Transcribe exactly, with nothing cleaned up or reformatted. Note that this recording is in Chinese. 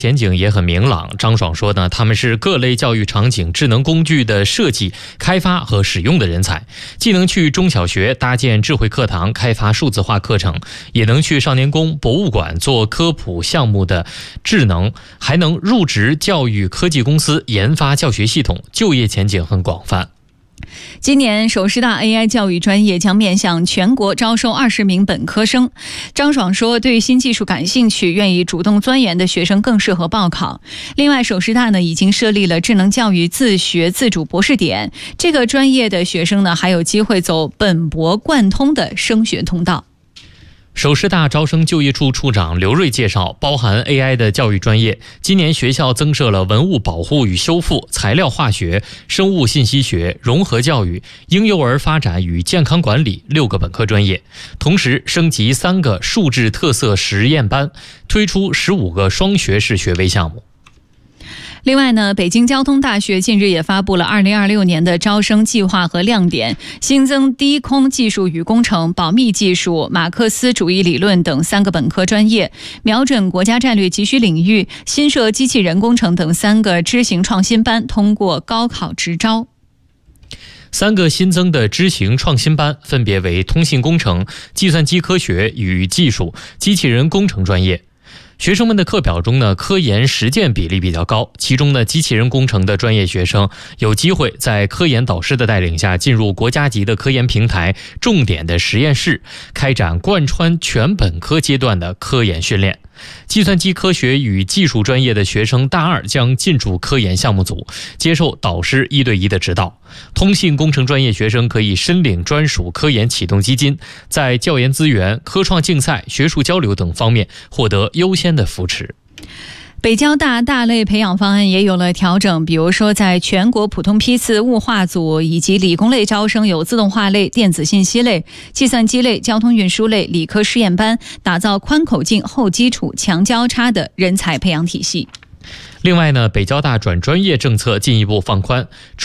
前景也很明朗。张爽说呢，他们是各类教育场景智能工具的设计、开发和使用的人才，既能去中小学搭建智慧课堂，开发数字化课程，也能去少年宫、博物馆做科普项目的智能，还能入职教育科技公司研发教学系统，就业前景很广泛。 今年首师大 A I 教育专业将面向全国招收二十名本科生。张爽说，对新技术感兴趣、愿意主动钻研的学生更适合报考。另外，首师大呢已经设立了智能教育自学自主博士点，这个专业的学生呢还有机会走本博贯通的升学通道。 首师大招生就业处处长刘瑞介绍，包含 A I 的教育专业，今年学校增设了文物保护与修复、材料化学、生物信息学、融合教育、婴幼儿发展与健康管理六个本科专业，同时升级三个数智特色实验班，推出十五个双学士学位项目。 另外呢，北京交通大学近日也发布了二零二六年的招生计划和亮点，新增低空技术与工程、保密技术、马克思主义理论等三个本科专业，瞄准国家战略急需领域，新设机器人工程等三个知行创新班通过高考直招。 三个新增的知行创新班分别为通信工程、计算机科学与技术、机器人工程专业。学生们的课表中呢，科研实践比例比较高，其中呢，机器人工程的专业学生有机会在科研导师的带领下进入国家级的科研平台重点的实验室，开展贯穿全本科阶段的科研训练。计算机科学与技术专业的学生大二将进驻科研项目组，接受导师一对一的指导。通信工程专业学生可以申领专属科研启动基金，在教研资源、科创竞赛、学术交流等方面获得优先的扶持。 北交大大类培养方案也有了调整，比如说在全国普通批次物化组以及理工类招生有自动化类、电子信息类、计算机类、交通运输类、理科试验班，打造宽口径、后基础、强交叉的人才培养体系。 另外呢，北交大转专业政策进一步放宽。